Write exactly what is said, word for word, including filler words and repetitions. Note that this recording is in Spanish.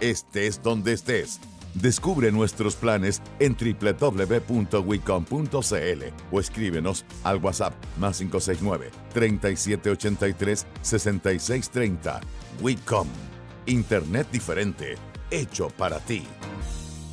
estés donde estés. Descubre nuestros planes en doble u doble u doble u punto wicom punto c l o escríbenos al WhatsApp más cinco seis nueve, treinta y siete ochenta y tres, sesenta y seis treinta. Wicom, Internet diferente, hecho para ti.